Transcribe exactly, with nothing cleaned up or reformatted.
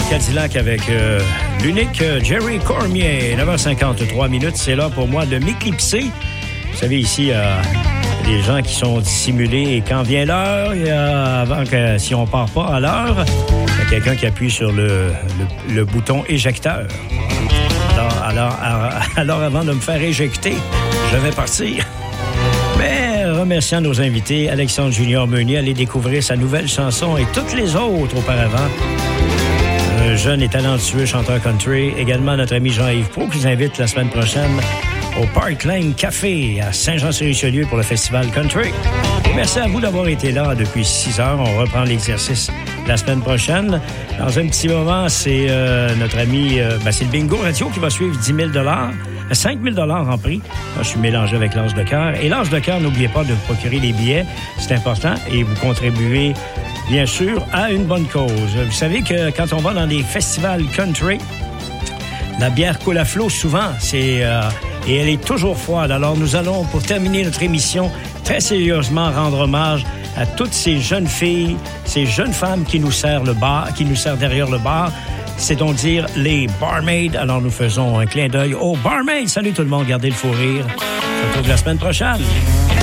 Cadillac avec euh, l'unique euh, Jerry Cormier. neuf heures cinquante-trois minutes, c'est l'heure pour moi de m'éclipser. Vous savez, ici, euh, les gens qui sont dissimulés et quand vient l'heure, il y a, avant que, si on part pas à l'heure, il y a quelqu'un qui appuie sur le, le, le bouton éjecteur. Alors, alors, alors, avant de me faire éjecter, je vais partir. Mais remerciant nos invités, Alexandre Junior Meunier, allez découvrir sa nouvelle chanson et toutes les autres auparavant. Un jeune et talentueux chanteur country. Également notre ami Jean-Yves Proulx qui nous invite la semaine prochaine au Park Lane Café à Saint-Jean-sur-Richelieu pour le Festival Country. Merci à vous d'avoir été là depuis six heures. On reprend l'exercice la semaine prochaine. Dans un petit moment, c'est euh, notre ami, euh, ben, c'est le Bingo Radio qui va suivre dix mille dollars. cinq mille dollars en prix. Moi, je suis mélangé avec l'Ange de cœur. Et l'Ange de cœur, n'oubliez pas de vous procurer les billets. C'est important. Et vous contribuez, bien sûr, à une bonne cause. Vous savez que quand on va dans des festivals country, la bière coule à flot souvent. C'est, euh, et elle est toujours froide. Alors, nous allons, pour terminer notre émission, très sérieusement rendre hommage à toutes ces jeunes filles, ces jeunes femmes qui nous servent le bar, qui nous servent derrière le bar. C'est donc dire les barmaids. Alors, nous faisons un clin d'œil aux barmaids. Salut tout le monde, gardez le fou rire. On se retrouve la semaine prochaine.